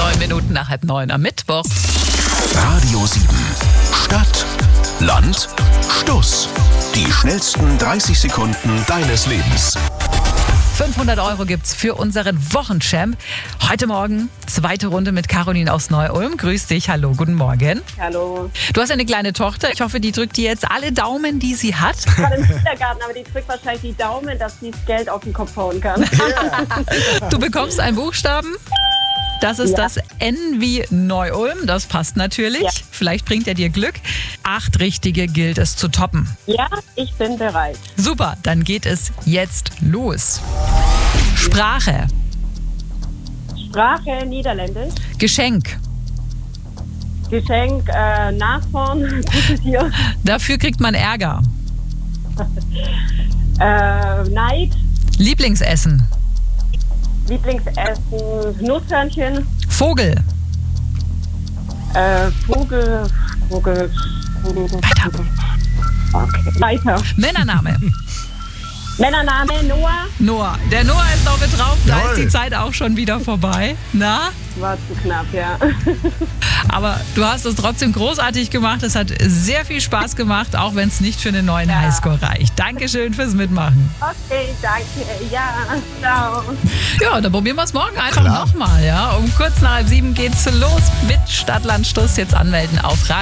9 Minuten nach 8:30 am Mittwoch. Radio 7. Stadt, Land, Stuss. Die schnellsten 30 Sekunden deines Lebens. 500 € gibt's für unseren Wochenchamp. Heute Morgen zweite Runde mit Caroline aus Neu-Ulm. Grüß dich, hallo, guten Morgen. Hallo. Du hast eine kleine Tochter. Ich hoffe, die drückt dir jetzt alle Daumen, die sie hat. Gerade im Kindergarten, aber die drückt wahrscheinlich die Daumen, dass sie das Geld auf den Kopf hauen kann. Du bekommst einen Buchstaben. Das ist das N wie Neu-Ulm. Das passt natürlich. Ja. Vielleicht bringt er dir Glück. 8 richtige gilt es zu toppen. Ja, ich bin bereit. Super, dann geht es jetzt los. Sprache, Sprache Niederländisch. Geschenk. Geschenk Nashorn. Gutes Tier. Dafür kriegt man Ärger. Neid. Lieblingsessen. Lieblingsessen Nusshörnchen. Vogel. Vogel. Weiter. Okay. Weiter. Männername. Männername Noah. Noah. Der Noah ist noch mit drauf. Da Jawohl. ist die Zeit auch schon wieder vorbei. Na? War zu knapp, ja. Aber du hast es trotzdem großartig gemacht. Es hat sehr viel Spaß gemacht, auch wenn es nicht für einen neuen Highscore reicht. Dankeschön fürs Mitmachen. Okay, danke. Ja, ciao. Ja, dann probieren wir es morgen einfach nochmal. Ja? Um kurz nach 7 geht's los mit Stadtland Stuss. Jetzt anmelden auf